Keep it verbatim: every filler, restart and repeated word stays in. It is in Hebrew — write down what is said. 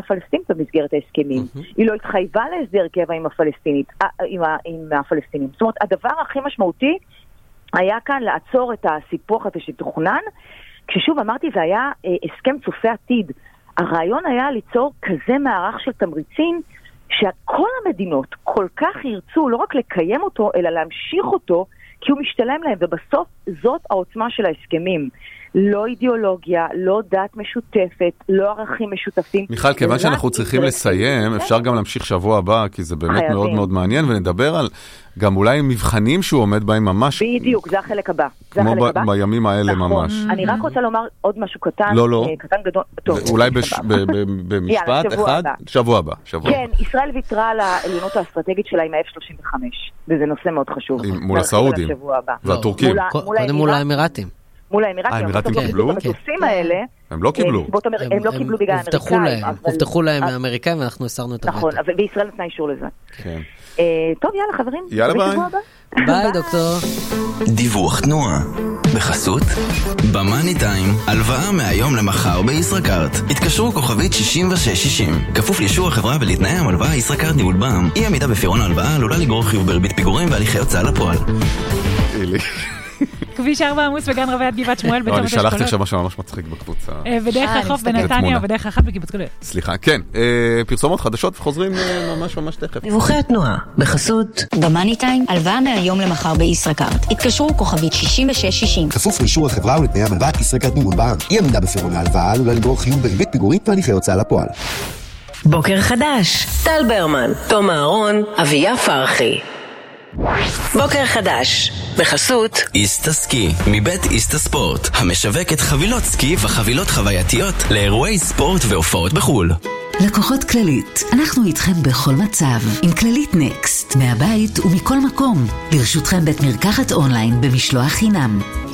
הפלסטינית במסגרת ההסכמים. היא לא התחייבה להסדר קבע עם הפלסטינית, עם, עם הפלסטינים. זאת אומרת, הדבר הכי משמעותי היה כאן לעצור את הסיפוח הזה שתוכנן, כששוב אמרתי, זה היה הסכם צופה עתיד. הרעיון היה ליצור כזה מערך של תמריצים, שכל המדינות כל כך ירצו לא רק לקיים אותו, אלא להמשיך אותו, כי הוא משתלם להם, ובסוף זאת העוצמה של ההסכמים. לא אידיאולוגיה, לא דת משותפת, לא ערכים משותפים. מיכל, כיוון שאנחנו צריכים לסיים, אפשר גם להמשיך שבוע הבא, כי זה באמת מאוד מאוד מעניין, ונדבר על גם אולי מבחנים שהוא עומד בהם ממש. בדיוק, זה החלק הבא. כמו בימים האלה ממש. אני רק רוצה לומר עוד משהו קטן. לא, לא. קטן גדול. אולי במשפט אחד? שבוע הבא. כן, ישראל ויתרה על העליונות האסטרטגית שלה עם ה-אף שלושים וחמש, וזה נושא מאוד חשוב. מול הסעודים והטורקים. קודם מול האמירתים. מול האמירתים. האמירתים קיבלו? המטוסים האלה. הם לא קיבלו. הם לא קיבלו בגלל האמריקאים. הובטחו להם מהאמריקאים ואנחנו הסרנו את נכון, וישראל נתנה אישור לזה. כן. טוב, יאללה חברים. יאללה ביי. ביי דוקטור. דיווח תנועה. בחסות במאני טיים, הלוואה מהיום למחר בישראכרט. התקשרו כוכבית שישים ושש שישים. כפוף לאישור החברה ולתנאי המלוואה. ישראכרט ניהול בע"מ. אי עמידה בפירעון ההלוואה עלולה לגרור חיוב בריבית פיגורים והליכי הוצאה לפועל. כביש ארבע עמוס בגן רביעית גבעת שמואל. לא, אני שלחתי עכשיו משהו ממש מצחיק בקבוצה. בדרך החוף בנתניה ובדרך אחת בקיבוץ גלויות. סליחה, כן. פרסומות חדשות וחוזרים ממש ממש תכף. דיווחי התנועה בחסות במאני טיים, הלוואה מהיום למחר בישראכרט. התקשרו כוכבית שישים ושש שישים. כפוף לאישור החברה ולתנאי המלוואה. ישראכרט ניהול בע"מ. אי עמידה בפירעון ההלוואה עלולה לגרור חיוב בריבית פיגורים והליכי הוצאה לפועל. בוקר חדש. טל ברמן, תום אהרון, אביה פרחי. בוקר חדש, בחסות איסטה סקי, מבית איסטה ספורט, המשווקת חבילות סקי וחבילות חווייתיות לאירועי ספורט והופעות בחול. לקוחות כללית, אנחנו איתכם בכל מצב, עם כללית נקסט, מהבית ומכל מקום. לרשותכם בית מרקחת אונליין במשלוח חינם.